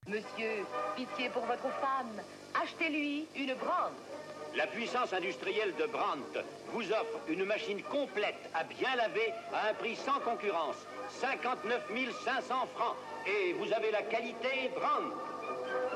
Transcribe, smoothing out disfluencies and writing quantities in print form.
Monsieur, pitié pour votre femme. Achetez-lui une Brandt. La puissance industrielle de Brandt vous offre une machine complète à bien laver à un prix sans concurrence. 59 500 francs. Et vous avez la qualité Brandt.